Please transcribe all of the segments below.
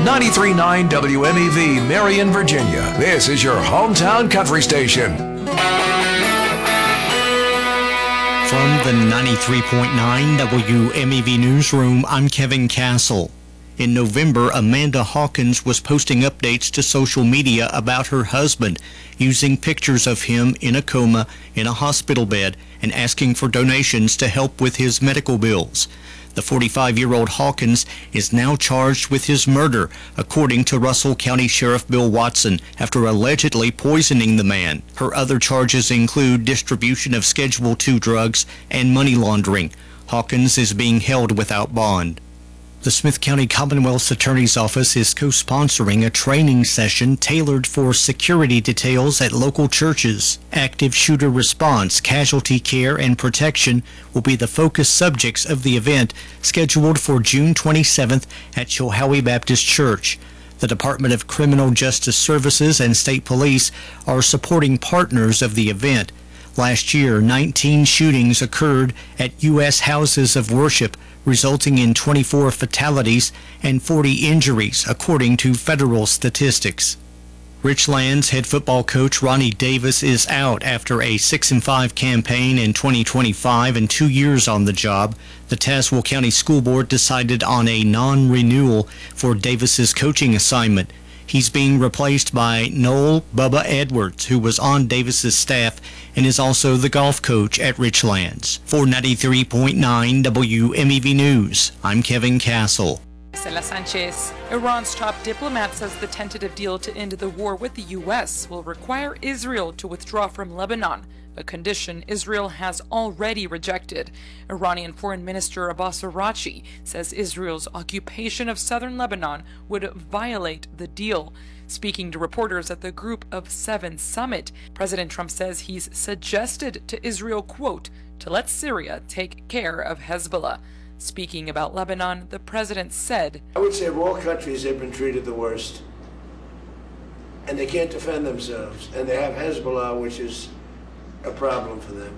93.9 WMEV, Marion, Virginia. This is your hometown country station. From the 93.9 WMEV newsroom, I'm Kevin Castle. In November, Amanda Hawkins was posting updates to social media about her husband, using pictures of him in a coma in a hospital bed and asking for donations to help with his medical bills. The 45-year-old Hawkins is now charged with his murder, according to Russell County Sheriff Bill Watson, after allegedly poisoning the man. Her other charges include distribution of Schedule II drugs and money laundering. Hawkins is being held without bond. The Smith County Commonwealth's Attorney's Office is co-sponsoring a training session tailored for security details at local churches. Active shooter response, casualty care, and protection will be the focus subjects of the event, scheduled for June 27th at Chilhowie Baptist Church. The Department of Criminal Justice Services and State Police are supporting partners of the event. Last year, 19 shootings occurred at U.S. houses of worship, resulting in 24 fatalities and 40 injuries, according to federal statistics. Richlands head football coach Ronnie Davis is out after a 6-5 campaign in 2025 and 2 years on the job. The Tazewell County School Board decided on a non-renewal for Davis's coaching assignment. He's being replaced by Noel Bubba Edwards, who was on Davis's staff and is also the golf coach at Richlands. For 93.9 WMEV News, I'm Kevin Castle. Marcela Sanchez. Iran's top diplomat says the tentative deal to end the war with the U.S. will require Israel to withdraw from Lebanon, a condition Israel has already rejected. Iranian Foreign Minister Abbas Araghchi says Israel's occupation of southern Lebanon would violate the deal. Speaking to reporters at the Group of Seven summit, President Trump says he's suggested to Israel, quote, to let Syria take care of Hezbollah. Speaking about Lebanon, the president said, I would say of all countries, they've been treated the worst. And they can't defend themselves. And they have Hezbollah, which is a problem for them.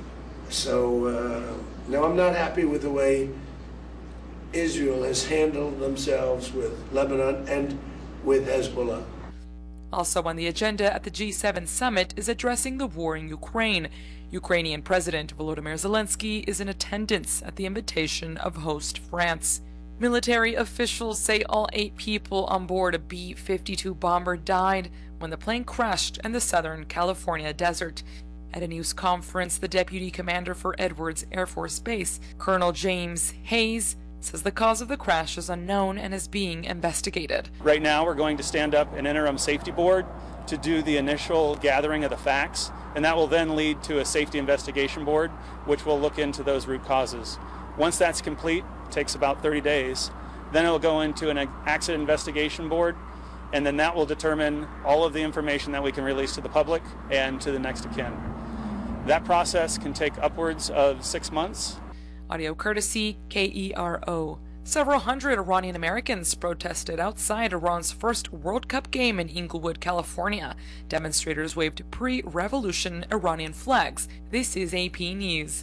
So, no, I'm not happy with the way Israel has handled themselves with Lebanon and with Hezbollah. Also on the agenda at the G7 summit is addressing the war in Ukraine. Ukrainian President Volodymyr Zelensky is in attendance at the invitation of host France. Military officials say all 8 people on board a B-52 bomber died when the plane crashed in the Southern California desert. At a news conference, the deputy commander for Edwards Air Force Base, Colonel James Hayes, says the cause of the crash is unknown and is being investigated. Right now, we're going to stand up an interim safety board to do the initial gathering of the facts, and that will then lead to a safety investigation board, which will look into those root causes. Once that's complete, it takes about 30 days, then it will go into an accident investigation board, and then that will determine all of the information that we can release to the public and to the next of kin. That process can take upwards of 6 months. Audio courtesy KERO. Several hundred Iranian Americans protested outside Iran's first World Cup game in Inglewood, California. Demonstrators waved pre-revolution Iranian flags. This is AP News.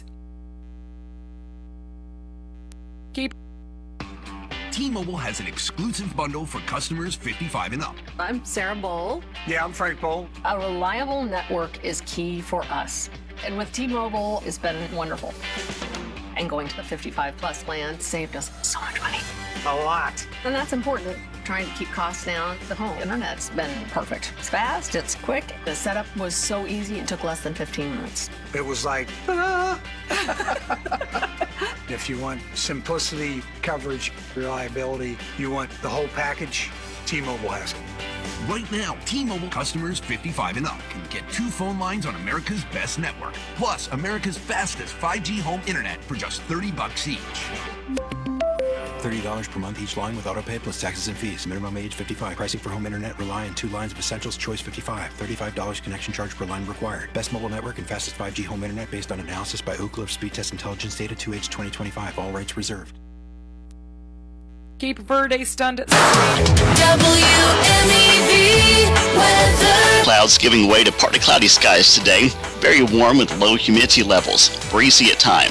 T-Mobile has an exclusive bundle for customers 55 and up. I'm Sarah Bowl. Yeah, I'm Frank Bowl. A reliable network is key for us. And with T-Mobile, it's been wonderful. And going to the 55-plus plan saved us so much money. A lot. And that's important, trying to keep costs down. The home internet's been perfect. It's fast, it's quick. The setup was so easy, it took less than 15 minutes. It was like, If you want simplicity, coverage, reliability, you want the whole package, T-Mobile has it. Right now, T-Mobile customers 55 and up can get 2 phone lines on America's best network, plus America's fastest 5G home internet for just $30 each. $30 per month each line with autopay plus taxes and fees. Minimum age 55. Pricing for home internet rely on 2 lines of essentials. Choice 55. $35 connection charge per line required. Best mobile network and fastest 5G home internet based on analysis by Oak Cliff Speed Test Intelligence data 2H 2025. All rights reserved. Cape Verde stunned. WMEV weather. Clouds giving way to partly cloudy skies today. Very warm with low humidity levels. Breezy at times.